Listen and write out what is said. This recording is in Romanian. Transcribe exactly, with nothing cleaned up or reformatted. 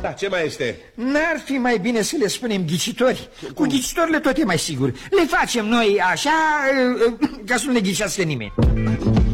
Da, ce mai este? N-ar fi mai bine să le spunem ghicitori? Cu ghicitorile tot e mai sigur. Le facem noi așa ca să nu ne ghicească nimeni.